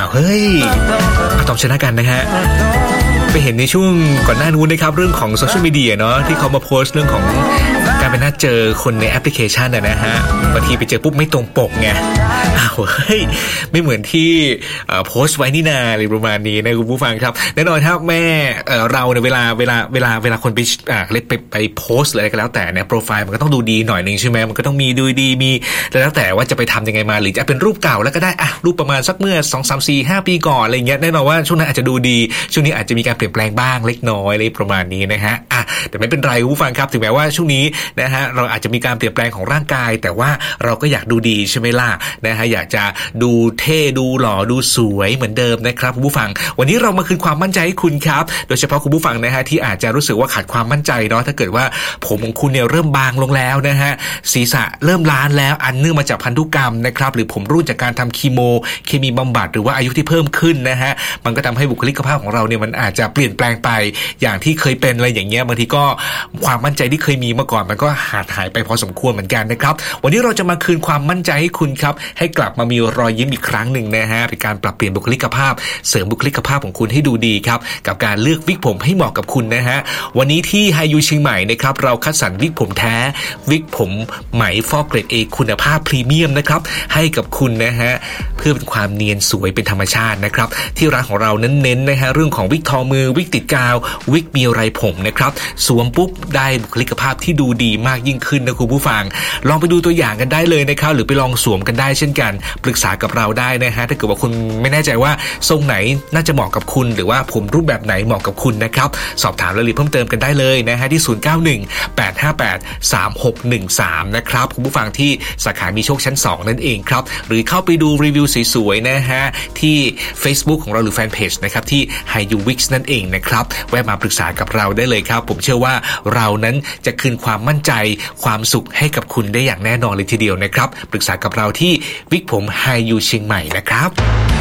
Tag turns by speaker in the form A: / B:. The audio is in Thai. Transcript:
A: เฮ้ยต้องชนะกันนะฮะไปเห็นในช่วงก่อนหน้านู้นนะครับเรื่องของโซเชียลมีเดียเนาะที่เขามาโพสต์เรื่องของการไปนัดเจอคนในแอปพลิเคชันนะฮะบางทีไปเจอปุ๊บไม่ตรงปกไงเฮ้ยไม่เหมือนที่โพสต์ไว้นี่นาอะไรประมาณนี้นะคุณผู้ฟังครับแน่นอนครับแม่เราเนี่ยเวลาคนไปโพสต์อะไรก็แล้วแต่เนี่ยโปรไฟล์มันก็ต้องดูดีหน่อยนึงใช่ไหมมันก็ต้องมีดูดีมีแล้วแต่ว่าจะไปทำยังไงมาหรือจะเป็นรูปเก่าแล้วก็ได้รูปประมาณสักเมื่อ 2-3-4-5 ปีก่อนอะไรเงี้ยแน่นอนว่าช่วงนั้นอาจจะดูดีช่วงนี้อาจจะมีการเปลี่ยนแปลงบ้างเล็กน้อยอะไรประมาณนี้นะฮะแต่ไม่เป็นไรคุณผู้ฟังครับถึงแม้ว่าช่วงนี้นะฮะเราอาจจะมีการเปลี่ยนแปลงของร่างกายแต่ว่าเราก็อยากดูดีใช่ไหมล่ะนะฮะอยากจะดูเท่ดูหล่อดูสวยเหมือนเดิมนะครับคุณผู้ฟังวันนี้เรามาคืนความมั่นใจให้คุณครับโดยเฉพาะคุณผู้ฟังนะฮะที่อาจจะรู้สึกว่าขาดความมั่นใจเนาะถ้าเกิดว่าผมของคุณเนี่ยเริ่มบางลงแล้วนะฮะศีรษะเริ่มล้านแล้วอันเนื่องมาจากพันธุกรรมนะครับหรือผมรุ่นจากการทำคีโมเคมีบำบัดหรือว่าอายุที่เพิ่มขึ้นนะฮะมันก็ทำให้บุคลิกภาพของเราเนี่ยมันอาจจะเปลี่ยนแปลงไปอย่างที่เคยเป็นอะไรอย่างเงี้ยบางทีก็ความมั่นใจที่เคยมีเมื่อก่อนมันก็หายไปพอสมควรเหมือนกันนะครับวันนี้เราจะมาคืนความมั่นใจให้คุณครับให้กลับมามีรอยยิ้มอีกครั้งหนึ่งนะฮะเป็นการปรับเปลี่ยนบุคลิกภาพเสริมบุคลิกภาพของคุณให้ดูดีครับกับการเลือกวิกผมให้เหมาะกับคุณนะฮะวันนี้ที่ไฮยูเชียงใหม่นะครับเราคัดสรรวิกผมแท้วิกผมไหมฟอกเกรด A คุณภาพพรีเมียมนะครับให้กับคุณนะฮะเพื่อเป็นความเนียนสวยเป็นธรรมชาตินะครับที่ร้านของเราเน้นนะฮะเรื่องของวิกทอมือวิกติดกาววิกมีไรผมนะครับสวมปุ๊บได้บุคลิกภาพที่ดูดีมากยิ่งขึ้นนะคุณผู้ฟังลองไปดูตัวอย่างกันได้เลยนะครับหรือไปลองสวมกันได้เช่นกันปรึกษากับเราได้นะฮะถ้าเกิดว่าคุณไม่แน่ใจว่าทรงไหนน่าจะเหมาะกับคุณหรือว่าผมรูปแบบไหนเหมาะกับคุณนะครับสอบถามรายละเอียดเพิ่มเติมกันได้เลยนะฮะที่0918583613นะครับคุณผู้ฟังที่สาขามีโชคชั้น2นั่นเองครับหรือเข้าไปดูรีวิวสวยๆนะฮะที่ Facebook ของเราหรือแฟนเพจนะครับที่ Hayu Wix นั่นเองนะครับแวะมาปรึกษากับเราได้เลยครับผมเชื่อว่าเรานั้นจะคืนความมั่นใจความสุขให้กับคุณได้อย่างแน่นอนเลยทีเดียวนะครับปรึกษากับเราที่วิกผม Hayu เชียงใหม่นะครับ